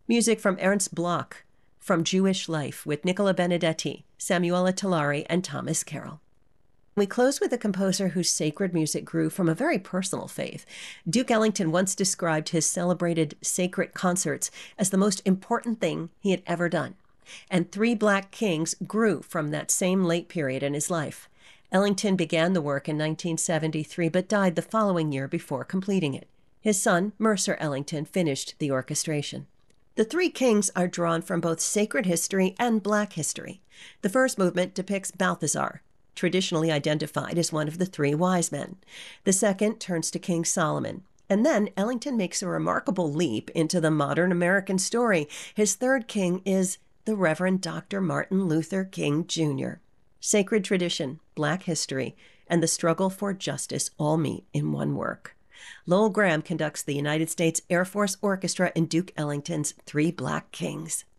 Music from Ernst Bloch, from Jewish Life with Nicola Benedetti, Samuela Tallari, and Thomas Carroll. We close with a composer whose sacred music grew from a very personal faith. Duke Ellington once described his celebrated sacred concerts as the most important thing he had ever done. And Three Black Kings grew from that same late period in his life. Ellington began the work in 1973, but died the following year before completing it. His son, Mercer Ellington, finished the orchestration. The Three Kings are drawn from both sacred history and Black history. The first movement depicts Balthazar, traditionally identified as one of the three wise men. The second turns to King Solomon. And then Ellington makes a remarkable leap into the modern American story. His third king is the Reverend Dr. Martin Luther King Jr. Sacred tradition, Black history, and the struggle for justice all meet in one work. Lowell Graham conducts the United States Air Force Orchestra in Duke Ellington's Three Black Kings.